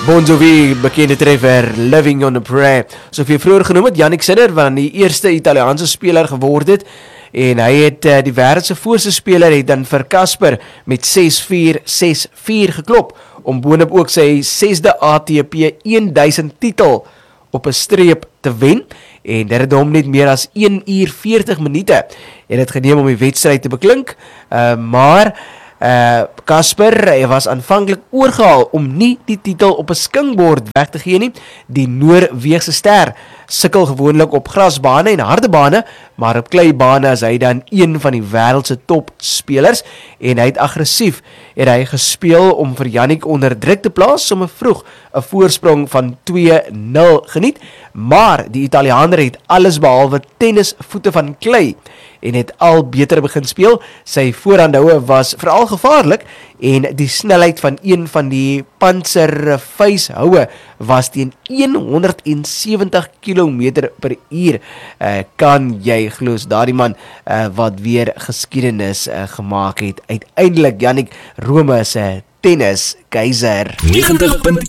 Bon Jovi, bekende treffer, Living on a Prayer. Soos jy vroeger genoem het, Jannik Sinner, wat die eerste Italiaanse speler geword het, en hy het die wêreldse voorste speler het dan vir Casper met 6-4, 6-4 geklop, om boonop ook sy 6de ATP 1000 titel op 'n streep te wen, en dit het hom net meer as 1 uur 40 minute, en het geneem om die wedstryd te beklink, maar Casper was aanvanklik oorgehaal om nie die titel op 'n skingbord weg te gee nie. Die Noorweegse ster sukkel gewoonlik op grasbane en harde bane, maar op kleibane is hy dan een van die wêreld se top spelers, en hy het aggressief gespeel om vir Jannik onder druk te plaas, sommer vroeg 'n voorsprong van 2-0 geniet, maar die Italiaaner het alles behalwe tennisvoete van klei en het al beter begin speel. Sy voorhandhoue was veral gevaarlik, en die snelheid van een van die Panzer vuishoue was teen 170 km/h. Kan jy glo, daardie man wat weer geskiedenis gemaak het. Uiteindelik Jannik Rome se tennis keiser. 90.